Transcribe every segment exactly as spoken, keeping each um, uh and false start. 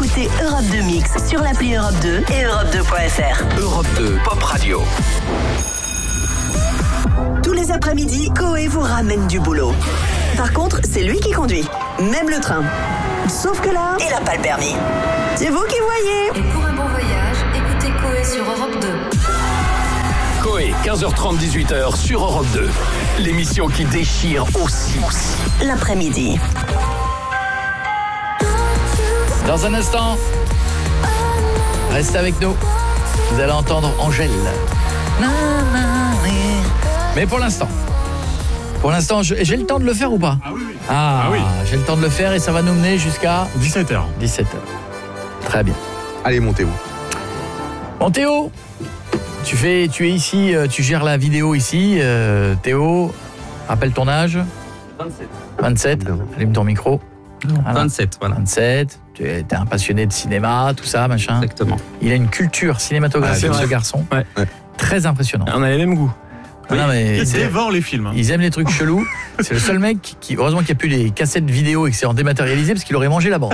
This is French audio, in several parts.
écoutez Europe deux Mix sur l'appli Europe deux et Europe deux point F R. Europe deux Pop Radio. Tous les après-midi, Koé vous ramène du boulot. Par contre, c'est lui qui conduit, même le train. Sauf que là, il n'a pas le permis. C'est vous qui voyez. Et pour un bon voyage, écoutez Koé sur Europe deux. Koé, quinze heures trente, dix-huit heures sur Europe deux. L'émission qui déchire aussi. L'après-midi. Dans un instant, reste avec nous. Vous allez entendre Angèle. Mais pour l'instant, pour l'instant, je, j'ai le temps de le faire ou pas ? Ah oui, oui. Ah, Ah oui. j'ai le temps de le faire et ça va nous mener jusqu'à dix-sept heures. dix-sept heures. Très bien. Allez, montez-vous. Bon, Théo, tu fais, tu es ici, euh, tu gères la vidéo ici. Euh, Théo, rappelle ton âge. vingt-sept. vingt-sept. Allume ton micro. Voilà. vingt-sept, voilà. vingt-sept. Tu es un passionné de cinéma, tout ça, machin. Exactement. Il a une culture cinématographique, Ah, c'est ce vrai. garçon. Ouais. Ouais. Très impressionnant. On a les mêmes goûts. Ah non, mais Ils c'est- dévorent les films. hein. ils aiment les trucs chelous. C'est le seul mec qui, heureusement qu'il n'y a plus les cassettes vidéo et que c'est en dématérialisé parce qu'il aurait mangé la bande.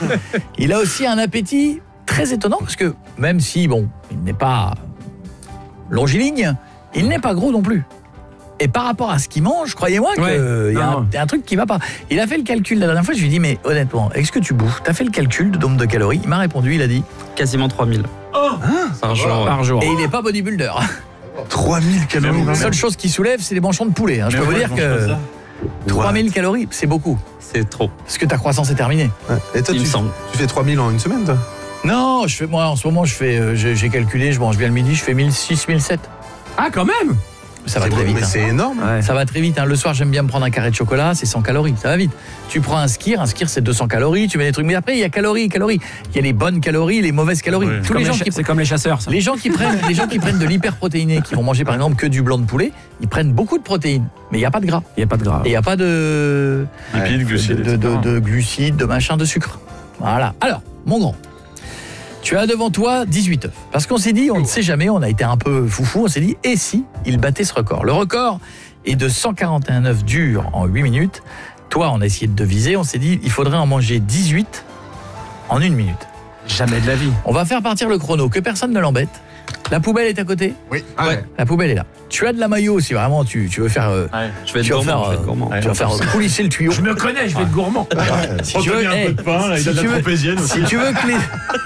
Il a aussi un appétit très étonnant parce que même si, bon, il n'est pas longiligne, il n'est pas gros non plus. Et par rapport à ce qu'il mange, croyez-moi qu'il Ouais. y, a Non, un- non. il y a un truc qui va pas. Il a fait le calcul la dernière fois, je lui ai dit, mais honnêtement, est-ce que tu bouffes ? T'as fait le calcul de nombre de calories ? Il m'a répondu, il a dit, Quasiment trois mille. Oh Par jour. ouais. par jour. Et il n'est pas bodybuilder. trois mille calories. La seule chose qui soulève, c'est les manchons de poulet. hein. Je Mais peux vous ouais, dire je mange que pas ça. trois mille calories, c'est beaucoup. C'est trop, Parce que ta croissance est terminée. Ouais. Et toi, il me tu, semble. tu fais trois mille en une semaine, toi ? Non, je fais moi en ce moment, je fais euh, j'ai, j'ai calculé, je mange bien le midi, je fais mille six, mille sept. Ah, quand même. Ça va C'est très bon, vite. Mais hein. c'est énorme. Ouais. Ça va très vite. hein. Le soir, j'aime bien me prendre un carré de chocolat, c'est cent calories, ça va vite. Tu prends un skir, un skir c'est deux cents calories, tu mets des trucs. Mais après, il y a calories, calories. Il y a les bonnes calories, les mauvaises calories. Ouais. Tous Comme les les gens cha- qui C'est comme les chasseurs, ça. les gens qui prennent les gens qui prennent de l'hyperprotéiné, qui vont manger par exemple que du blanc de poulet, ils prennent beaucoup de protéines, mais il y a pas de gras. Il n'y a pas de gras. Et il y a pas de Lipides, de, glucides, de, et de, cetera. de glucides, de machin, de sucre. Voilà. Alors, mon grand, tu as devant toi dix-huit œufs. Parce qu'on s'est dit, on ne sait jamais, on a été un peu foufou, on s'est dit, et si il battait ce record ? Le record est de cent quarante et un œufs durs en huit minutes. Toi, on a essayé de deviser, on s'est dit, il faudrait en manger dix-huit en une minute. Jamais de la vie. On va faire partir le chrono, que personne ne l'embête. La poubelle est à côté ? Oui. Ah ouais. La poubelle est là. Tu as de la maillot si vraiment tu, tu veux faire... euh, Ouais. Je vais être tu vas gourmand. faire, je vais être euh, gourmand. Ouais. tu vas faire euh, coulisser le tuyau. Je me connais, je vais être gourmand. Si Oh, tu t'as veux, mis un hey, peu de pain, là, il si a de tu la veux- tropézienne aussi. si tu veux que les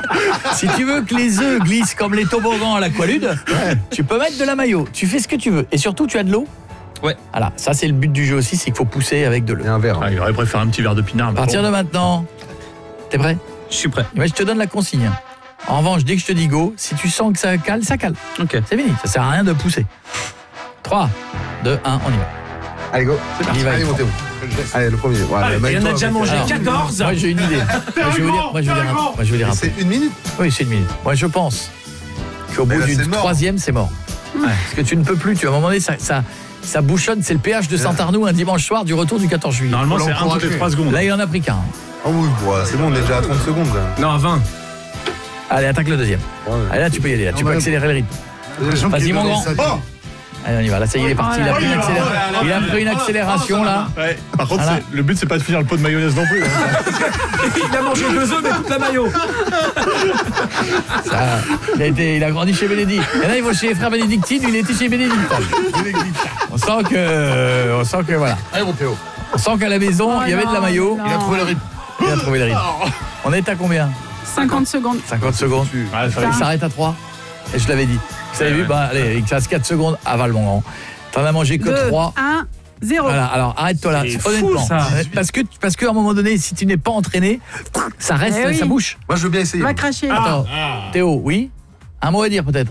si tu veux que les œufs glissent comme les toboggans à l'aqualude, tu peux mettre de la maillot. Tu fais ce que tu veux et surtout tu as de l'eau. Ouais. Voilà, ça c'est le but du jeu aussi, c'est qu'il faut pousser avec de l'eau. Et un verre. Ah, il aurait préféré un petit verre de pinard. À mais partir bon. de maintenant, t'es prêt ? Je suis prêt. Mais je te donne la consigne. En revanche, dès que je te dis go, si tu sens que ça cale, ça cale. Ok. C'est fini, ça sert à rien de pousser. trois, deux, un, on y va. Allez, go. Il va Allez, être montez-vous. Allez, le premier. Voilà, Allez, bah, Il y en a toi, déjà mangé Alors, quatorze. Moi j'ai une idée. Moi, je vais vous dire, moi, je vais vous dire un truc. Moi, je vais vous dire un truc. C'est une minute. Oui, c'est une minute. Moi, je pense qu'au bout là, d'une c'est mort. troisième, c'est mort. Parce que tu ne peux plus. Tu, à un moment donné, ça, ça, ça bouchonne. C'est le péage de Saint-Arnoux un dimanche soir du retour du quatorze juillet. Normalement, Faut c'est un toutes l'encourager. les trois secondes. Là, il en a pris qu'un. Ah oui, ouais, c'est bon, on est déjà à trente secondes. Là. Non, à vingt. Allez, attaque le deuxième. Ouais. Allez, là, tu peux y aller. Là. Tu peux accélérer le rythme. Vas-y, mon grand. Oh Allez, on y va. Là, ça y est, il est parti. Il a pris une, accélé- il a pris une accélération, là. Ouais. Par contre, Voilà. c'est- le but, c'est pas de finir le pot de mayonnaise non plus. hein. Il a mangé deux œufs, mais toute la maillot. Ça, il, a été, il a grandi chez Bénédicte. Et là, il va chez les frères bénédictines. Il était chez Bénédicte. On sent que... On sent que, voilà. Allez, mon Théo. On sent qu'à la maison, il y avait de la maillot. Il a trouvé le rythme. Il a trouvé le rythme. On est à combien ? cinquante secondes. cinquante secondes. Ouais, ça Il va. s'arrête à trois. Et je l'avais dit. Vous avez Ouais, vu ouais. Bah allez, il te reste quatre secondes. Avale, mon grand. T'en as mangé que deux, trois. un, zéro. Voilà, alors arrête-toi là. C'est fou, Honnêtement. ça. Parce que, parce qu'à un moment donné, si tu n'es pas entraîné, ça reste, Eh oui. ça bouche. Moi, je veux bien essayer. Va cracher. Attends, Ah. Théo, oui un mot à dire peut-être.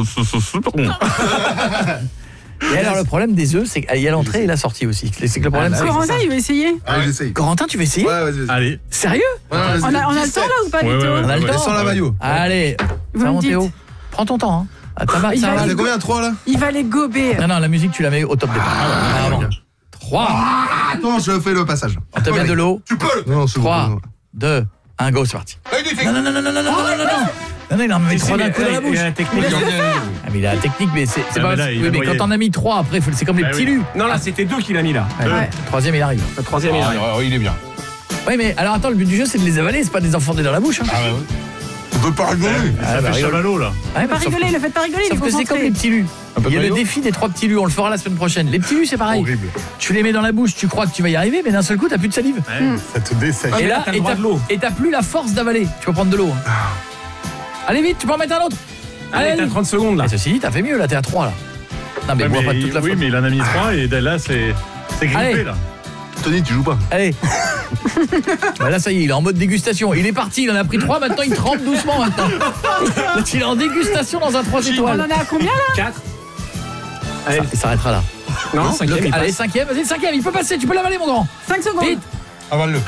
Et alors le problème des œufs, c'est qu'il y a l'entrée et la sortie aussi. C'est que le problème, c'est Corentin, il veut essayer. Allez, j'essaye. Corentin, tu veux essayer Ouais, vas-y, vas-y. Allez. Sérieux Ouais, vas-y. On a, on a le temps là ou pas, Ouais, du ouais, tout ouais. On a le Mais temps. sans la maillot. Allez, Vous ça me va, dites. Théo. Prends ton temps. Hein. Ah, ça va, Il ça va va. Ça aller- fait combien, trois là? Il va les gober. Non, non, la musique, tu la mets au top départ. Ah, avant. trois. Attends, je fais le passage. On te met de l'eau. Tu peux le. Non, c'est bon. trois, non. deux, un, go, c'est parti. Allez, tu fais. Non, non, non, non, non, non, non, non, non, non. Non, non, il en met trois d'un coup dans la bouche. Il a la technique. Ah, mais il a la technique, mais c'est c'est Ah, pas. mais là, il oui, a mais noyé. quand on a mis trois, après, faut- c'est comme les Ah, petits oui. lus. Non, là, c'était deux qu'il a mis là. Ouais, Ouais. le troisième, il arrive. Le troisième, il arrive. Ah, il est bien. Oui, mais alors attends, le but du jeu, c'est de les avaler, c'est pas de les enfoncer dans la bouche. Hein. Ah ouais, ouais. On peut pas rigoler. Ah, Ça bah, fait rigole. chamallow, là. Ouais, Pas mais sauf- rigoler, le faites pas rigoler, il est Sauf que c'est comme les concentré. petits lus. Un peu Il y a de le maillot. défi des trois petits lus, on le fera la semaine prochaine. Les petits lus, c'est pareil. Horrible. Tu les mets dans la bouche, tu crois que tu vas y arriver, mais d'un seul coup, t'as plus de salive. Ouais, ça te dessèche. Et mais là, là, t'as le et droit t'as de l'eau. et t'as plus la force d'avaler. Tu peux prendre de l'eau. hein. Allez vite, tu peux en mettre un autre. Allez, t'as trente secondes là. Mais ceci dit, t'as fait mieux, là, t'es à trois là. Non, mais Ouais, bois mais pas il- toute la oui, faute. mais il en a mis trois et là, c'est c'est Allez. grippé, là. Tony, tu joues pas. Allez. Bah là, ça y est, il est en mode dégustation. Il est parti, il en a pris trois, maintenant il trempe doucement maintenant. Donc, il est en dégustation dans un trois On étoiles. en a à combien là? quatre. Ça, il s'arrêtera là. Non, cinquième, il Allez, passe. cinquième, vas-y, le cinquième, il peut passer, tu peux l'avaler, mon grand. cinq secondes. Vite. Avale-le.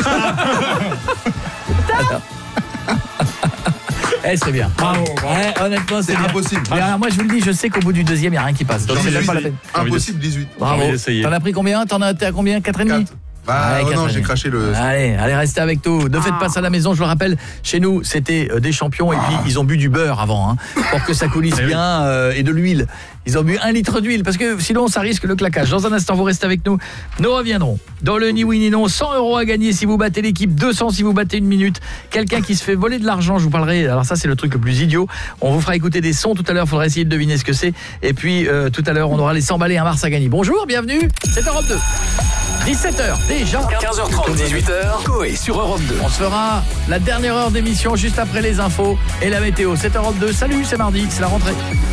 Eh, c'est bien. Bravo. Ouais, honnêtement, c'est C'est bien. impossible. Mais alors, moi, je vous le dis, je sais qu'au bout du deuxième, il n'y a rien qui passe. Donc, c'est même pas la peine. Impossible, dix-huit. Bravo. envie d'essayer. T'en as pris combien? T'en as été à combien? quatre et demi? Quatre. Bah Ouais, oh quatre non, et j'ai demi. craché le... Allez, allez, restez avec nous. Ne faites pas ça à la maison, je le rappelle. Chez nous, c'était euh, des champions et puis ils ont bu du beurre avant, hein, pour que ça coulisse Eh oui. bien euh, et de l'huile. Ils ont bu un litre d'huile parce que sinon ça risque le claquage. Dans un instant, vous restez avec nous. Nous reviendrons dans le ni oui ni non. cent euros à gagner si vous battez l'équipe, deux cents si vous battez une minute. Quelqu'un qui se fait voler de l'argent, je vous parlerai. Alors ça, c'est le truc le plus idiot. On vous fera écouter des sons tout à l'heure. Il faudra essayer de deviner ce que c'est. Et puis euh, tout à l'heure, on aura les cent balais et un Mars à gagner. Bonjour, bienvenue. C'est Europe deux. dix-sept heures déjà. quinze heures trente, dix-huit heures, Coé sur Europe deux. On se fera la dernière heure d'émission juste après les infos et la météo. C'est Europe deux. Salut, c'est mardi, c'est la rentrée.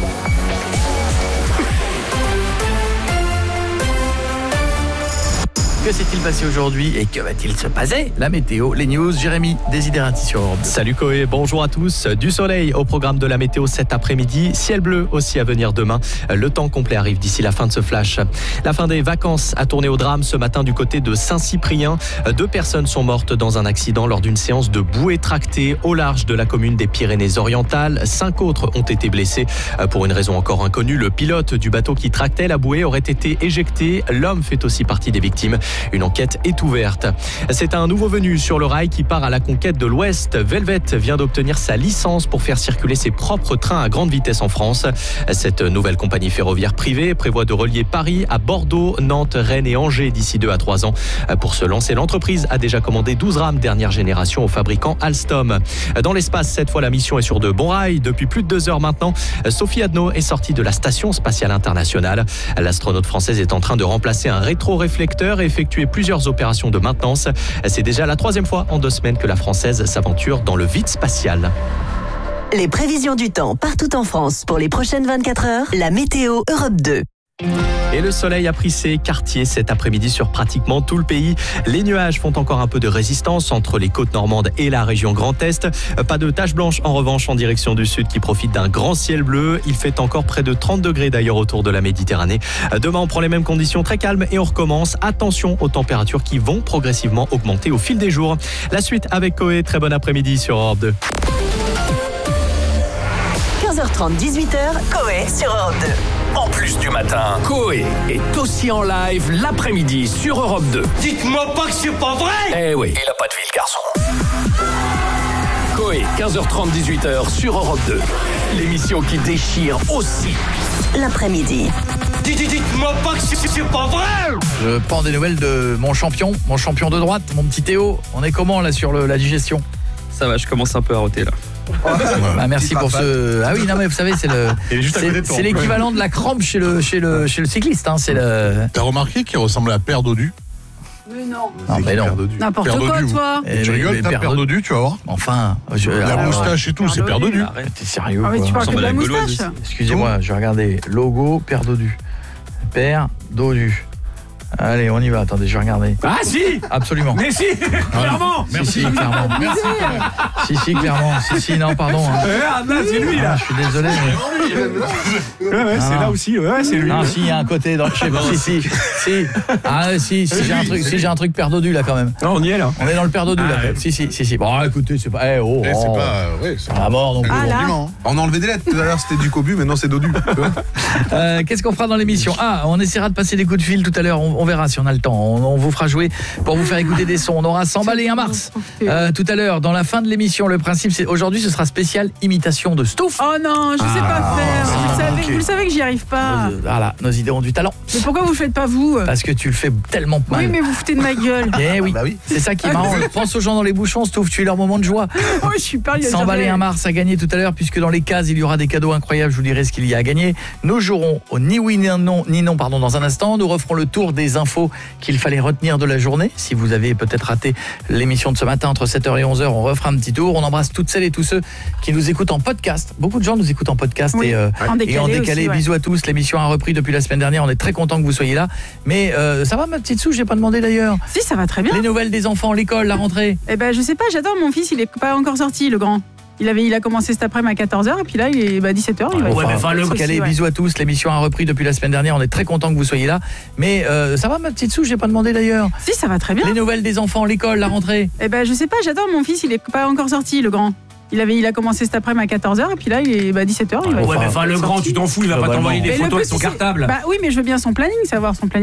Que s'est-il passé aujourd'hui et que va-t-il se passer? La météo, les news, Jérémy Desiderati sur Europe deux. Salut Coé, bonjour à tous. Du soleil au programme de la météo cet après-midi, ciel bleu aussi à venir demain. Le temps complet arrive d'ici la fin de ce flash. La fin des vacances a tourné au drame ce matin du côté de Saint-Cyprien. Deux personnes sont mortes dans un accident lors d'une séance de bouée tractée au large de la commune des Pyrénées-Orientales. Cinq autres ont été blessés. Pour une raison encore inconnue, le pilote du bateau qui tractait la bouée aurait été éjecté. L'homme fait aussi partie des victimes. Une enquête est ouverte. C'est un nouveau venu sur le rail qui part à la conquête de l'Ouest. Velvet vient d'obtenir sa licence pour faire circuler ses propres trains à grande vitesse en France. Cette nouvelle compagnie ferroviaire privée prévoit de relier Paris à Bordeaux, Nantes, Rennes et Angers d'ici deux à trois ans. Pour se lancer, l'entreprise a déjà commandé douze rames dernière génération au fabricant Alstom. Dans l'espace, cette fois, la mission est sur de bons rails. Depuis plus de deux heures maintenant, Sophie Adno est sortie de la Station spatiale internationale. L'astronaute française est en train de remplacer un rétroréflecteur et effectuer plusieurs opérations de maintenance. C'est déjà la troisième fois en deux semaines que la Française s'aventure dans le vide spatial. Les prévisions du temps partout en France pour les prochaines vingt-quatre heures. La météo Europe deux. Et le soleil a pris ses quartiers cet après-midi sur pratiquement tout le pays. Les nuages font encore un peu de résistance entre les côtes normandes et la région Grand Est. Pas de taches blanches en revanche en direction du sud qui profite d'un grand ciel bleu. Il fait encore près de trente degrés d'ailleurs autour de la Méditerranée. Demain on prend les mêmes conditions très calmes et on recommence. Attention aux températures qui vont progressivement augmenter au fil des jours. La suite avec Coé, très bon après-midi sur Europe deux. quinze heures trente, dix-huit heures, Coé sur Europe deux. En plus du matin, Coé est aussi en live l'après-midi sur Europe deux. Dites-moi pas que c'est pas vrai! Eh oui, il a pas de vie, le garçon. Coé, quinze heures trente, dix-huit heures sur Europe deux. L'émission qui déchire aussi l'après-midi. Dites-moi pas que c'est, c'est pas vrai! Je prends des nouvelles de mon champion, mon champion de droite, mon petit Théo. On est comment là sur le, la digestion? Ça va, je commence un peu à roter là. Bah, merci pour ce. Ah oui, non mais vous savez, c'est le. Il est juste à côté C'est de toi. c'est l'équivalent de la crampe chez le chez le chez le cycliste. Hein, c'est le. T'as remarqué qu'il ressemble à Père Dodu? Mais non. Non, mais non. N'importe Père quoi, Dodu, toi. Eh, Tu mais- rigoles, mais t'as Père Père Dodu. Dodu, tu vas voir. Enfin, je, La alors, moustache et tout, c'est Père Dodu. Arrête. T'es sérieux Ah, mais quoi. tu parles que de la ressemble à la moustache. Gauloise. Excusez-moi, je vais regarder. Logo Père Dodu. Père Dodu. Allez, on y va. Attendez, je vais regarder. Ah si! Absolument. Mais si! Clairement! Si, si, clairement. Si, si, clairement. Si, si, non, pardon. hein. Regarde là, c'est lui Ah, là! je suis désolé. mais- Ouais, ouais, c'est Ah. là aussi, ouais, c'est lui. Non, si, il y a un côté dans le chez si, si, si. Ah, ouais, si, si, j'ai un truc, si, j'ai un truc Père Dodu là quand même. Non, on y est là. On est dans le Père Dodu là. Ah, quand même. Si, si, si, si. Bon, écoutez, c'est pas. Eh, oh, Eh, c'est oh. pas. Ouais, c'est À mort non plus. Ah, là. compliment. On a enlevé des lettres. Tout à l'heure, c'était du cobu, maintenant c'est Dodu. Tu vois. Euh, Qu'est-ce qu'on fera dans l'émission? Ah, on essaiera de passer des coups de fil tout à l'heure. On, on verra si on a le temps. On, on vous fera jouer pour vous faire écouter des sons. On aura cent balles et un Mars. Euh, tout à l'heure, dans la fin de l'émission, le principe, c'est aujourd'hui, ce sera spécial imitation de Stouff. Oh non, je sais pas faire. Vous le savez, ok. vous le savez que j'y arrive pas. Euh, Voilà, nos idées ont du talent. Mais pourquoi vous le faites pas vous? Parce que tu le fais tellement mal. Oui, mais vous foutez de ma gueule. Eh oui, Bah oui. c'est ça qui est marrant. Pense aux gens dans les bouchons, Stouff, tu es leur moment de joie. Oh, je suis pas. cent balles et un Mars à gagner tout à l'heure, puisque dans les cases, il y aura des cadeaux incroyables. Je vous dirai ce qu'il y a à gagner. Nous jouerons au ni oui ni non, ni non pardon, dans un instant. Nous referons le tour des infos qu'il fallait retenir de la journée. Si vous avez peut-être raté l'émission de ce matin entre sept heures et onze heures, on refera un petit tour. On embrasse toutes celles et tous ceux qui nous écoutent en podcast. Beaucoup de gens nous écoutent en podcast Oui, et, euh, en décalé et en décalé. aussi, ouais. Bisous à tous. L'émission a repris depuis la semaine dernière. On est très content que vous soyez là. Mais euh, ça va ma petite Sou, j'ai pas demandé d'ailleurs. Si, ça va très bien. Les nouvelles des enfants, l'école, la rentrée. Eh ben, je sais pas, j'attends mon fils, il est pas encore sorti, le grand. Il avait, il a commencé cet après-midi à quatorze heures et puis là, il est bah, dix-sept heures. Il va Ouais, être- mais enfin, le aussi, calé, ouais. bisous à tous. L'émission a repris depuis la semaine dernière. On est très content que vous soyez là. Mais euh, ça va ma petite Sou, j'ai pas demandé d'ailleurs. Si, ça va très bien. Les nouvelles des enfants, l'école, la rentrée. Eh ben, je sais pas, j'attends mon fils, il est pas encore sorti, le grand. Il avait, il a commencé cet après-midi à quatorze heures et puis là, il est bah, dix-sept heures. Il va Ouais, être- mais enfin, le grand, tu t'en fous, il va pas Globalement. t'envoyer des Mais le photos avec petit, son c'est- cartable. Bah oui, mais je veux bien son planning, savoir son planning.